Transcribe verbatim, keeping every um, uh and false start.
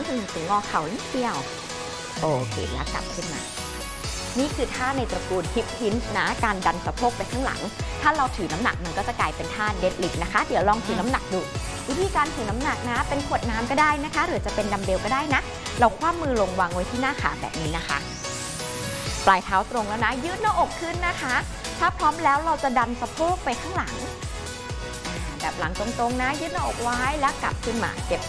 ถึงถึงงอเข่านิดเดียวโอเคแล้วกลับขึ้นมานี่คือท่าในตระกูลฮิปฮินส์นะการดันสะโพกไปข้างหลังถ้าเราถือน้ำหนักมันก็จะกลายเป็นท่าเดดลิฟต์นะคะเดี๋ยวลองถือน้ำหนักดูวิธีการถือน้ำหนักนะเป็นขวดน้ำก็ได้นะคะหรือจะเป็นดัมเบลก็ได้นะเราคว่ำมือลงวางไว้ที่หน้าขาแบบนี้นะคะปลายเท้าตรงแล้วนะยืดหน้าอกขึ้นนะคะถ้าพร้อมแล้วเราจะดันสะโพกไปข้างหลังแบบหลังตรงๆนะยืดหน้าอกไว้แล้วกลับขึ้นมาเก็บ